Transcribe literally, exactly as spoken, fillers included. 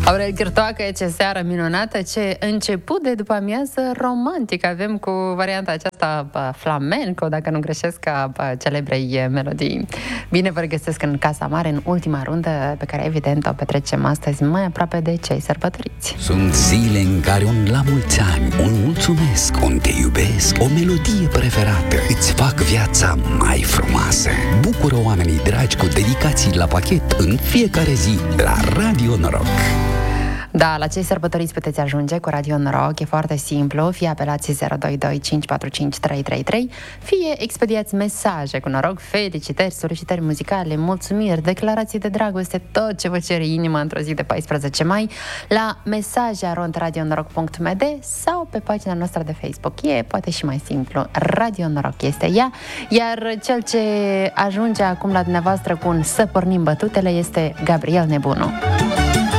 Aurel Cârtoacă, ce seară minunată, ce început de după amiază romantic avem cu varianta aceasta flamenco, dacă nu greșesc, a celebrei melodii. Bine vă regăsesc în Casa Mare, în ultima rundă pe care evident o petrecem astăzi mai aproape de cei sărbătoriți. Sunt zile în care un la mulți ani, un mulțumesc, un te iubesc, o melodie preferată îți fac viața mai frumoasă. Bucură oamenii dragi cu dedicații la pachet în fiecare zi la Radio Noroc. Da, la cei sărbătoriți puteți ajunge cu Radio Noroc, e foarte simplu, fie apelați zero doi doi cinci patru cinci trei trei trei, fie expediați mesaje cu noroc, felicitări, solicitări muzicale, mulțumiri, declarații de dragoste, tot ce vă cere inima într-o zi de paisprezece mai, la mesaje arond radionoroc punct m d sau pe pagina noastră de Facebook. E poate și mai simplu, Radio Noroc este ea, iar cel ce ajunge acum la dumneavoastră cu un Să pornim bătutele este Gabriel Nebunu.